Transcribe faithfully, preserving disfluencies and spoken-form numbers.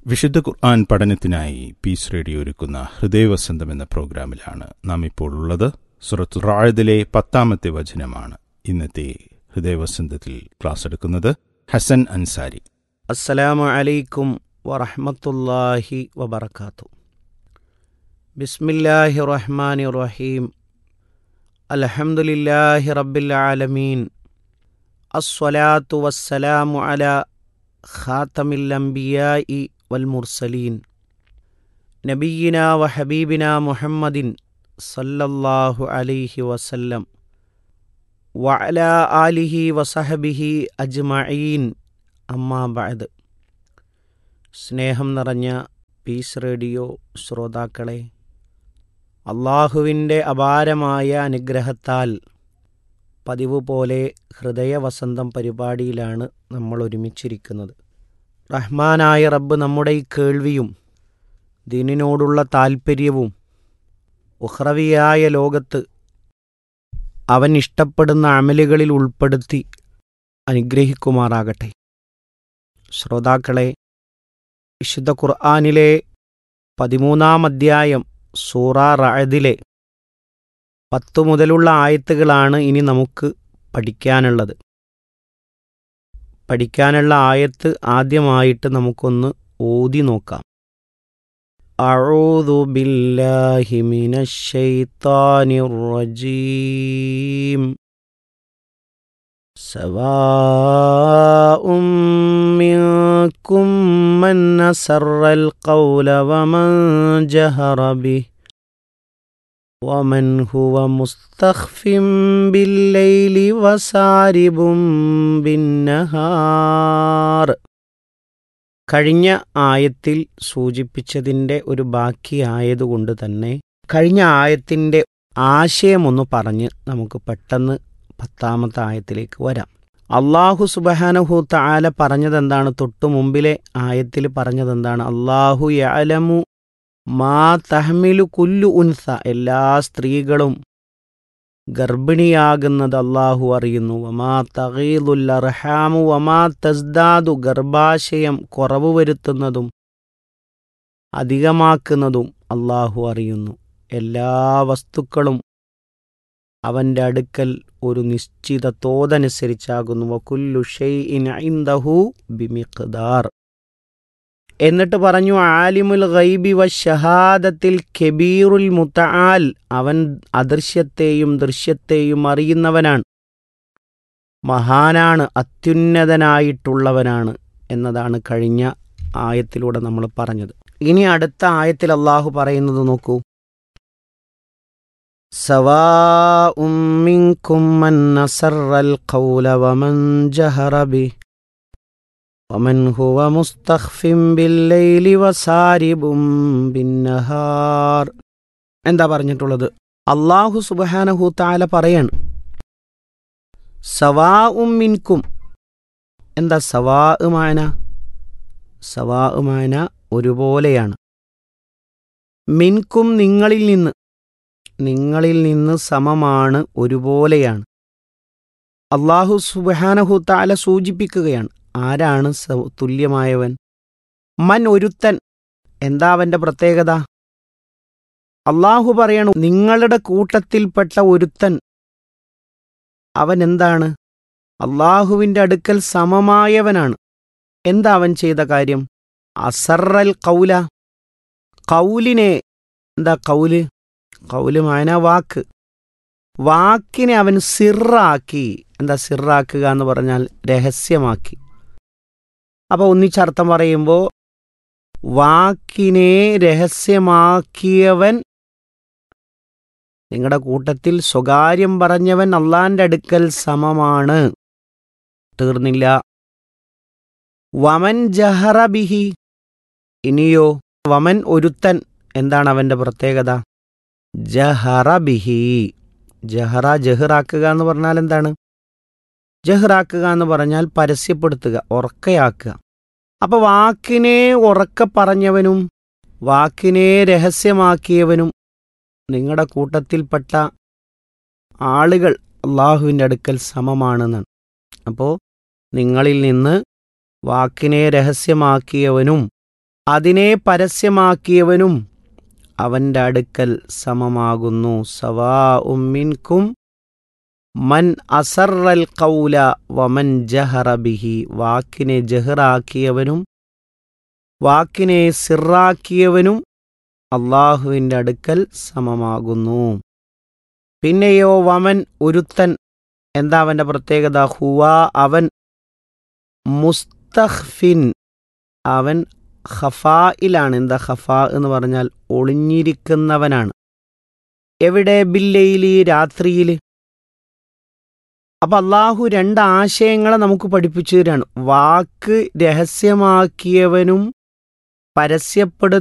വിശുദ്ധ ഖുർആൻ പഠനത്തിനായി piece radio ഒരുക്കുന്ന ഹൃദയവസന്തം എന്ന പ്രോഗ്രാമിലാണ് നാം ഇപ്പോൾ ഉള്ളത്. സൂറത്തുൽ റഅദിലെ പത്താമത്തെ വചനമാണ് ഇന്നത്തെ ഹൃദയവസന്തത്തിൽ ക്ലാസ് എടുക്കുന്നത് ഹസൻ അൻസാരി. അസ്സലാമു അലൈക്കും വറഹ്മത്തുള്ളാഹി വബറകാതുഹു. ബിസ്മില്ലാഹിർ റഹ്മാനിർ റഹീം. അൽഹംദുലില്ലാഹി റബ്ബിൽ ആലമീൻ. അസ്സലാത്തു വസ്സലാമു അലാ ഖാതമിൽ അംബിയാഇ വൽ മുർസലീൻ നബിയിനാ വഹബീബിനാ മുഹമ്മദിൻ സല്ലല്ലാഹു അലൈഹി വസല്ലം വഅലാ ആലിഹി വസഹബിഹി അജ്മഈൻ. അമ്മാ ബഅദ്. സ്നേഹം നിറഞ്ഞ പീസ് റേഡിയോ ശ്രോതാക്കളെ, അള്ളാഹുവിൻ്റെ അപാരമായ അനുഗ്രഹത്താൽ പതിവ് പോലെ ഹൃദയവസന്തം പരിപാടിയിലാണ് നമ്മൾ ഒരുമിച്ചിരിക്കുന്നത്. റഹ്മാനായ റബ്ബ് നമ്മുടെ ഈ കേൾവിയും ദീനിനോടുള്ള താൽപ്പര്യവും ഉഖ്റവിയായ ലോകത്ത് അവൻ ഇഷ്ടപ്പെടുന്ന അമലുകളിൽ ഉൾപ്പെടുത്തി അനുഗ്രഹിക്കുമാറാകട്ടെ. ശ്രോതാക്കളെ, വിശുദ്ധ ഖുർആനിലെ പതിമൂന്നാം അധ്യായം സൂറ റഅദിലെ പത്തു മുതലുള്ള ആയത്തുകളാണ് ഇനി നമുക്ക് പഠിക്കാനുള്ളത്. പഠിക്കാനുള്ള ആയത്ത് ആദ്യമായിട്ട് നമുക്കൊന്ന് ഓതി നോക്കാം. അഊദു ബില്ലാഹി മിനശ് ശൈത്താനിർ റജീം. സവാഉം മിൻകും മൻ അസറൽ ഖൗല വമൻ ജഹറ ബിഹി വമൻ ഹുവ മുസ്തഖ്ഫിൻ ബില്ലൈലി വസാരിബും ബിന്നഹാർ. കഴിഞ്ഞ ആയത്തിൽ സൂചിപ്പിച്ചതിൻ്റെ ഒരു ബാക്കി ആയതുകൊണ്ട് തന്നെ കഴിഞ്ഞ ആയത്തിൻ്റെ ആശയമൊന്ന് പറഞ്ഞ് നമുക്ക് പെട്ടെന്ന് പത്താമത്തെ ആയത്തിലേക്ക് വരാം. അള്ളാഹു സുബ്ഹാനഹു തആല പറഞ്ഞതെന്താണ്? തൊട്ടു മുമ്പിലെ ആയത്തിൽ പറഞ്ഞതെന്താണ്? അള്ളാഹു യഅലമു മാ തഹ്മിലു കുല്ലു ഉൻസ. എല്ലാ സ്ത്രീകളും ഗർഭിണിയാകുന്നത് അള്ളാഹു അറിയുന്നു. വമാ തഗീദുൽ അർഹാമു വമാ തസ്ദാദു. ഗർഭാശയം കുറവ് വരുത്തുന്നതും അധികമാക്കുന്നതും അള്ളാഹു അറിയുന്നു. എല്ലാ വസ്തുക്കളും അവൻ്റെ അടുക്കൽ ഒരു നിശ്ചിത തോതനുസരിച്ചാകുന്നു. വകുല്ലു ഷൈഇൻ ഇൻദഹു ബിമിഖ്ദാർ. എന്നിട്ട് പറഞ്ഞു, ആലിമുൽ ഗൈബി വശഹാദത്തിൽ കബീറുൽ മുതആൽ. അവൻ അദൃശ്യത്തെയും ദൃശ്യത്തെയും അറിയുന്നവനാണ്, മഹാനാണ്, അത്യുന്നതനായിട്ടുള്ളവനാണ് എന്നതാണ് കഴിഞ്ഞ ആയത്തിലൂടെ നമ്മൾ പറഞ്ഞത്. ഇനി അടുത്ത ആയത്തിൽ അള്ളാഹു പറയുന്നത് നോക്കൂ. സവാഉം മിൻകും മൻ അസറൽ ഖൗല വമൻ ജഹറ ബിഹി വമൻ ഹുവ മുസ്തഖ്ഫിൻ ബില്ലൈലി വസാരിബും ബിന്നഹാർ. എന്താ പറഞ്ഞിട്ടുള്ളത്? അല്ലാഹു സുബ്ഹാനഹു തആല പറയാണ്, സവാഉം മിൻകും. എന്താ സവാഉ മാന? സവാഉ മാന ഒരുപോലെയാണ്. മിൻകും നിങ്ങളിൽ നിന്ന്, നിങ്ങളിൽ നിന്ന് സമമാണ്, ഒരുപോലെയാണ്. അല്ലാഹു സുബ്ഹാനഹു തആല സൂചിപ്പിക്കുകയാണ് ആരാണ് തുല്യമായവൻ? മൻ ഒരുത്തൻ. എന്താ അവൻ്റെ പ്രത്യേകത? അള്ളാഹു പറയണു, നിങ്ങളുടെ കൂട്ടത്തിൽപ്പെട്ട ഒരുത്തൻ. അവൻ എന്താണ്? അള്ളാഹുവിൻ്റെ അടുക്കൽ സമമായവനാണ്. എന്താ അവൻ ചെയ്ത കാര്യം? അസറൽ കൗല. കൗലിനെ, എന്താ കൗല്? കൗല് മാന വാക്ക്. വാക്കിനെ അവൻ സിറാക്കി. എന്താ സിറാക്കുക എന്ന് പറഞ്ഞാൽ രഹസ്യമാക്കി. അപ്പോൾ ഒന്നിച്ചർത്ഥം പറയുമ്പോൾ വാക്കിനെ രഹസ്യമാക്കിയവൻ, നിങ്ങളുടെ കൂട്ടത്തിൽ സ്വകാര്യം പറഞ്ഞവൻ അള്ളാന്റെ അടുക്കൽ സമമാണ്. തീർന്നില്ല. വമൻ ജഹറ ബിഹി. ഇനിയോ വമൻ ഒരുത്തൻ. എന്താണ് അവൻ്റെ പ്രത്യേകത? ജഹറ ബിഹി. ജഹറ ജഹറാക്കുക എന്ന് പറഞ്ഞാൽ എന്താണ്? ജഹ്റാക്കുക എന്ന് പറഞ്ഞാൽ പരസ്യപ്പെടുത്തുക, ഉറക്കയാക്കുക. അപ്പോൾ വാക്കിനെ ഉറക്ക പറഞ്ഞവനും വാക്കിനെ രഹസ്യമാക്കിയവനും നിങ്ങളുടെ കൂട്ടത്തിൽപ്പെട്ട ആളുകൾ അള്ളാഹുവിൻ്റെ അടുക്കൽ സമമാണെന്നാണ്. അപ്പോൾ നിങ്ങളിൽ നിന്ന് വാക്കിനെ രഹസ്യമാക്കിയവനും അതിനെ പരസ്യമാക്കിയവനും അവൻ്റെ അടുക്കൽ സമമാകുന്നു. സവാഉം മിൻകും മൻ അസറൽ ഖൗല വമൻ ജഹറ ബിഹി. വാക്കിനെ ജഹറാക്കിയവനും വാക്കിനെ സിറാക്കിയവനും അള്ളാഹുവിൻ്റെ അടുക്കൽ സമമാകുന്നു. പിന്നെയോ വമൻ ഒരുത്തൻ, എന്താ അവൻ്റെ പ്രത്യേകത? ഹുവ അവൻ മുസ്തഖ്ഫിൻ, അവൻ ഖഫായിലാണ്. എന്താ ഖഫാ എന്ന് പറഞ്ഞാൽ ഒളിഞ്ഞിരിക്കുന്നവനാണ്. എവിടെ? ബില്ലയിലി, രാത്രിയിൽ. അപ്പം അള്ളാഹു രണ്ട് ആശയങ്ങളെ നമുക്ക് പഠിപ്പിച്ചു തരാണ്. വാക്ക് രഹസ്യമാക്കിയവനും പരസ്യപ്പെടു